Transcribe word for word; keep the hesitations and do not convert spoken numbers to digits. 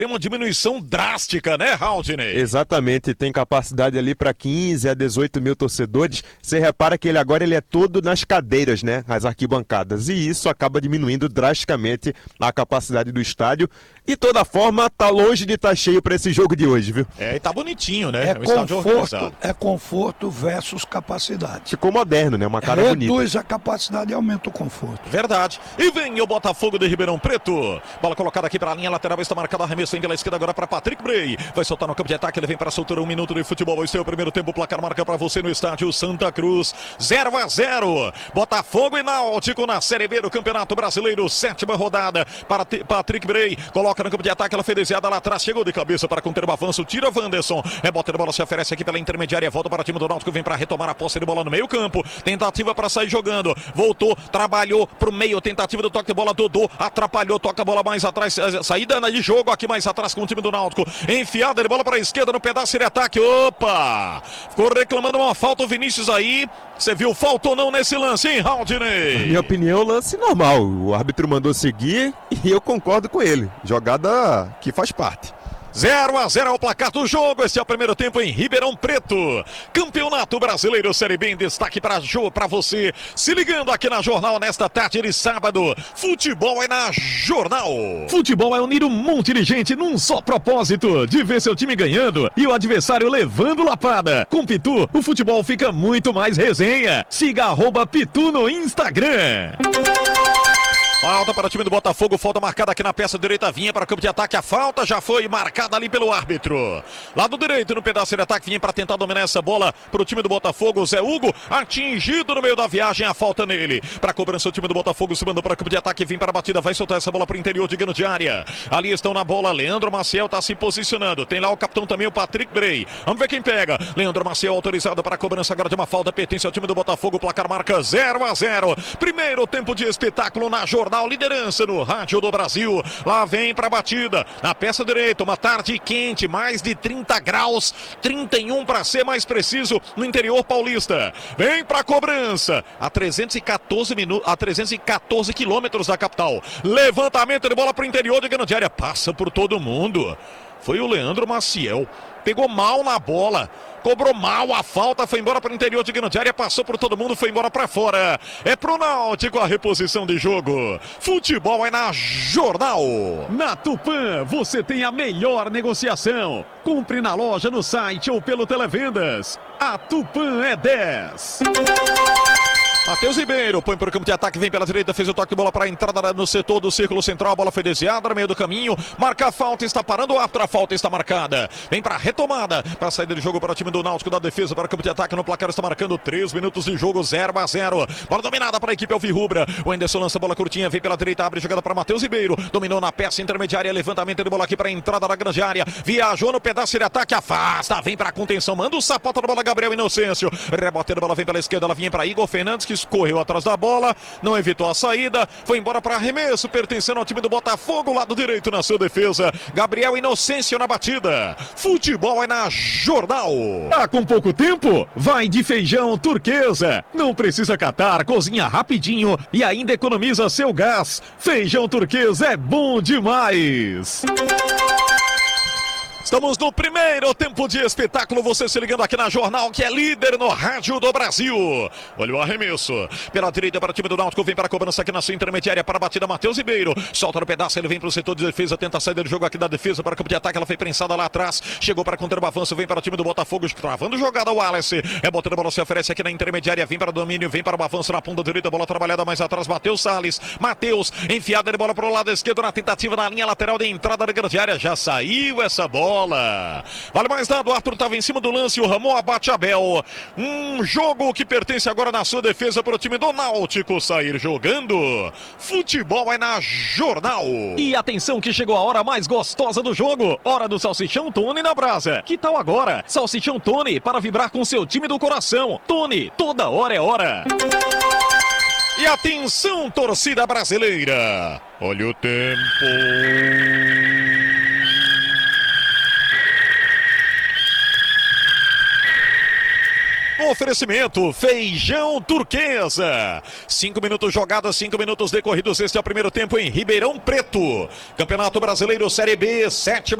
tem uma diminuição drástica, né, Haldney? Exatamente, tem capacidade ali para quinze a dezoito mil torcedores. Você repara que ele agora ele é todo nas cadeiras, né, as arquibancadas, e isso acaba diminuindo drasticamente a capacidade do estádio. E toda forma, tá longe de estar cheio para esse jogo de hoje, viu? É, e tá bonitinho, né? É, um estádio conforto, é conforto versus capacidade. Ficou moderno, né? Uma cara Reduz bonita. Reduz a capacidade e aumenta o conforto. Verdade. E vem o Botafogo de Ribeirão Preto. Bola colocada aqui para a linha lateral, está marcado arremesso, vem pela esquerda agora para Patrick Bray. Vai soltar no campo de ataque, ele vem para a soltura, um minuto de futebol. Esse é o primeiro tempo, o placar marca para você no estádio Santa Cruz. zero a zero. Botafogo e Náutico na Série B do Campeonato Brasileiro, sétima rodada. Para Patrick Bray, coloca no campo de ataque, ela foi desviada lá atrás, chegou de cabeça para conter o avanço, tira Wanderson. Rebota de bola, se oferece aqui pela intermediária, volta para o time do Náutico, vem para retomar a posse de bola no meio campo. Tentativa para sair jogando, voltou, trabalhou pro meio, tentativa do toque de bola, Dodô atrapalhou, toca a bola mais atrás, saída de jogo aqui mais atrás com o time do Náutico, enfiada de bola para a esquerda no pedaço de ataque, opa, ficou reclamando uma falta o Vinícius aí, você viu falta ou não nesse lance, hein, Haldney? Na minha opinião, lance normal, o árbitro mandou seguir e eu concordo com ele, jogada que faz parte. zero a zero é o placar do jogo. Esse é o primeiro tempo em Ribeirão Preto. Campeonato Brasileiro Série B em destaque para para você. Se ligando aqui na Jornal nesta tarde de sábado. Futebol é na Jornal. Futebol é unir um monte de gente num só propósito, de ver seu time ganhando e o adversário levando lapada. Com Pitu, o futebol fica muito mais resenha. Siga arroba Pitu no Instagram. Falta para o time do Botafogo, falta marcada aqui na peça direita, vinha para o campo de ataque, a falta já foi marcada ali pelo árbitro. Lado direito no pedaço de ataque, vinha para tentar dominar essa bola para o time do Botafogo, Zé Hugo, atingido no meio da viagem, a falta nele. Para a cobrança o time do Botafogo, se mandou para o campo de ataque, vem para a batida, vai soltar essa bola para o interior de grande área. Ali estão na bola, Leandro Maciel está se posicionando, tem lá o capitão também, o Patrick Bray. Vamos ver quem pega. Leandro Maciel autorizado para a cobrança agora de uma falta, pertence ao time do Botafogo, placar marca zero a zero. Primeiro tempo de espetáculo na Jornal. Liderança no rádio do Brasil, lá vem para a batida, na peça direita, uma tarde quente, mais de trinta graus, trinta e um para ser mais preciso, no interior paulista, vem para a cobrança, a trezentos e quatorze minutos, a trezentos e quatorze quilômetros da capital, levantamento de bola para o interior de grande área, passa por todo mundo, foi o Leandro Maciel, pegou mal na bola, cobrou mal a falta, foi embora para o interior de grande área, passou por todo mundo, foi embora para fora. É pro Náutico a reposição de jogo. Futebol é na Jornal. Na Tupã, você tem a melhor negociação. Compre na loja, no site ou pelo Televendas. A Tupã é dez. Matheus Ribeiro põe para o campo de ataque, vem pela direita, fez o toque de bola para a entrada no setor do círculo central, a bola foi desviada no meio do caminho, marca a falta, está parando o árbitro, a falta está marcada, vem para a retomada, para a saída de jogo para o time do Náutico da defesa, para o campo de ataque, no placar está marcando três minutos de jogo, zero a zero, bola dominada para a equipe alvirrubra, o Anderson lança a bola curtinha, vem pela direita, abre jogada para Matheus Ribeiro, dominou na peça intermediária, levantamento de bola aqui para a entrada da grande área, viajou no pedaço de ataque, afasta, vem para a contenção, manda o sapato da bola, Gabriel Inocêncio, rebote da bola, vem pela esquerda, ela vinha para Igor Fernandes, que correu atrás da bola, não evitou a saída, foi embora para arremesso, pertencendo ao time do Botafogo, lado direito na sua defesa, Gabriel Inocêncio na batida. Futebol é na Jornal. Tá com pouco tempo? Vai de feijão turquesa. Não precisa catar, cozinha rapidinho e ainda economiza seu gás. Feijão turquesa é bom demais. Estamos no primeiro tempo de espetáculo, você se ligando aqui na Jornal, que é líder no rádio do Brasil. Olha o arremesso, pela direita para o time do Náutico, vem para a cobrança aqui na sua intermediária, para a batida Matheus Ribeiro, solta no pedaço, ele vem para o setor de defesa, tenta a saída do jogo aqui da defesa, para o campo de ataque, ela foi prensada lá atrás, chegou para conter o avanço, vem para o time do Botafogo, travando jogada, o Wallace, é botando a bola, se oferece aqui na intermediária, vem para o domínio, vem para o avanço na ponta direita, bola trabalhada mais atrás, Matheus Salles, Matheus, enfiada de bola para o lado esquerdo, na tentativa na linha lateral de entrada da grande área, já saiu essa bola. Vale mais nada, o Arthur estava em cima do lance, o Ramon abate Abel. Um jogo que pertence agora na sua defesa para o time do Náutico sair jogando. Futebol é na Jornal. E atenção que chegou a hora mais gostosa do jogo. Hora do Salsichão Tony na brasa. Que tal agora? Salsichão Tony para vibrar com seu time do coração. Tony, toda hora é hora. E atenção, torcida brasileira. Olha o tempo. oferecimento Feijão Turquesa. Cinco minutos jogados, cinco minutos decorridos. Este é o primeiro tempo em Ribeirão Preto. Campeonato Brasileiro Série B, sétima